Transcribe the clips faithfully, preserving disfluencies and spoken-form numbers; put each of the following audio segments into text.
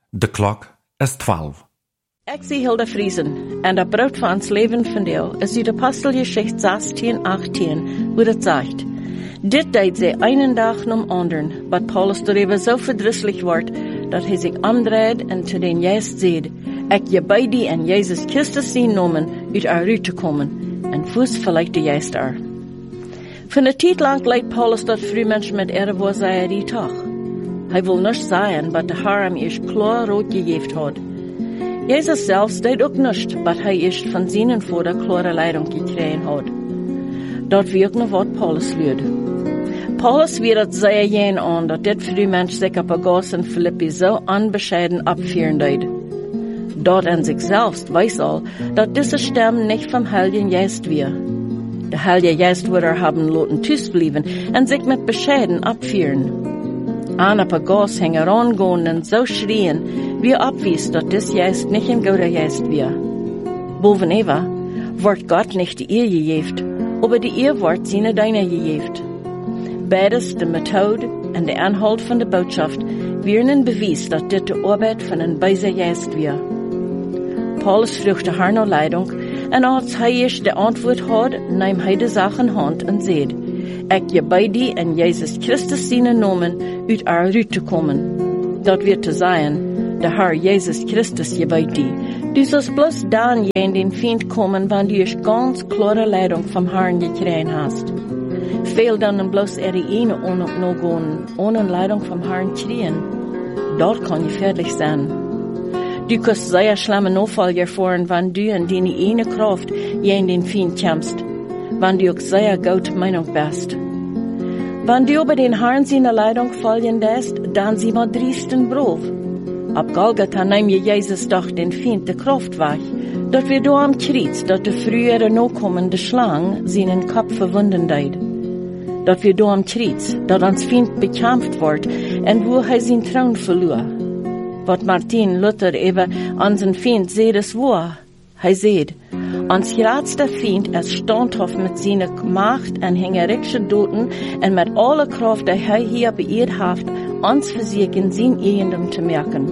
De klok is twaalf. Ik zie Hilda Friesen en dat brood van ons leven vandaag is uit Apostelgeschichte zestien, achttien, hoe dat zegt. Dit deed zij einen dag nom anderen, wat Paulus daarover zo verdrießlich wordt, dat hij zich omdraait en te den Geest zegt, ik je bij die en Jezus Christus zien nomen, uit eruit te komen, en voes vielleicht de Geest er. Van een tijd lang leidt Paulus dat vrouwmensen met ere waar zij die toch. Hij wil niet zeggen, wat de Heer hem eerst klar rood gegeven had. Jezus zelfs deed ook niet, wat hij eerst van zijn vader klare leiding gekregen had. Dat wie ook nog wat Paulus leerde. Paulus weer het zei jen aan, dat dit vrouwmensch zich op een gas in Filippi zo onbescheiden opvieren deed. Dat en zichzelf weiß al, dat deze stem niet vom Heiligen Geist weer. De Heilige Geist würde er haben laten thuisbleiben en zich met bescheiden opvieren. Aan op een gas hing er aangaan en zo schrien, wie abwies, dat dis Geist nicht ein guter Geist weer. Boveneva wordt Gott nicht die Ehe gegeven, aber die Ehe wordt seine deine gegeven. Beides, de methode en de aanhoud van de boodschap, weer een bewijs dat dit de arbeid van een bijzer Geist weer. Paulus vroeg de Heer naar leiding, en als hij eerst de antwoord had, nam hij de zaak in hand en zei, ik je bij die en Jezus Christus zijn nomen, uit eruit te komen. Dat weer te zijn, de Heer Jezus Christus je bij die. Du sollst bloß dan je in den Feind komen, wanneer du ganz klare leiding vom Herrn gekregen hast. Veel dan bloß er die ene onopnogen, ohne leiding vom Herrn kriegen. Dort kann je fertig sein. Du kannst sehr schlimme Notfall erfahren, wenn du in deine ene Kraft je in den Feind kämpfst, wenn du auch sehr gut Meinung bist. Wenn du über den Herrn seine Leitung folgen lässt, dann sieh mal driesten brav. Ab Golgatha nahm je Jesus doch den Feind de Kraft weg, dat wir do am Kreuz, dat de frühere nokommende Schlang seinen Kopf verwunden deed. Dat wir do am Kreuz, dat ons Feind bekämpft wordt, en wo hij zijn Thron verloor. Wat Martin Luther even an zijn Feind seht es war. Hij seht, ons grootste Feind is standhaft met zijn Macht en hingerijkse doten en met alle Kraft die hij hier beëerd heeft, ons verzieken zijn eigendom te merken.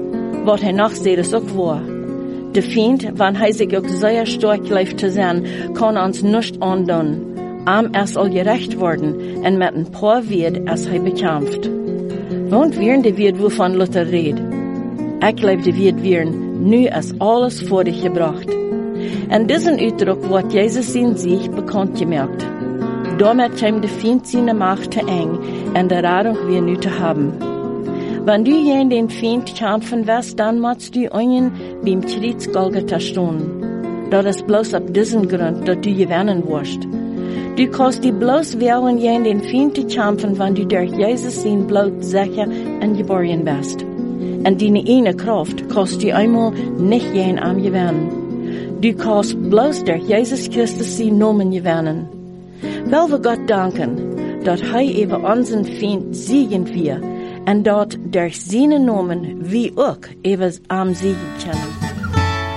Wat hij nog seht is ook waar. De Feind, wanneer hij zich ook zeer sterk lijft te zijn, kan ons nicht aandoen. Am es al gerecht worden en met een paar Weerd is hij bekämpft. Want weer de Weerd wovon Luther reed. Ik leef de Weerd weer, nu is alles voor dich gebracht. En diesen uitdruk wordt Jezus in zich bekend gemerkt. Damit kwam de Feind seine Macht te eng en de Radung weer nu te haben. Wenn du gegen den Feind kämpfen wirst, dann musst du einen beim Kreuz Golgatha stehen. Das ist bloß ab diesem Grund, dass du gewinnen wirst. Du kannst die bloß wehren gegen den Feind zu kämpfen, wenn du durch Jesus sein Blut sicher und geborgen bist. Und deine eine Kraft kannst du einmal nicht gegen ihn gewinnen. Du kannst bloß durch Jesus Christus sein Namen gewinnen. Weil wir Gott danken, dass er über unseren Feind siegen wir, en dat durch seine Namen wie ook even am siegen können.